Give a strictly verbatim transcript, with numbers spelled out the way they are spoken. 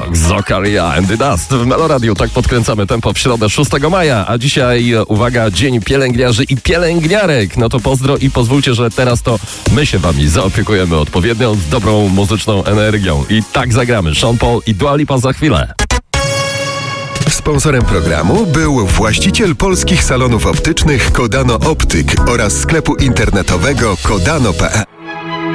Rock, Zokaria and the Dust w Meloradiu. Tak podkręcamy tempo w środę szóstego maja, a dzisiaj, uwaga, Dzień Pielęgniarzy i Pielęgniarek. No to pozdro i pozwólcie, że teraz to my się wami zaopiekujemy odpowiednią, dobrą muzyczną energią. I tak zagramy. Sean Paul i Dua Lipa za chwilę. Sponsorem programu był właściciel polskich salonów optycznych Kodano Optyk oraz sklepu internetowego kodano kropka pe el.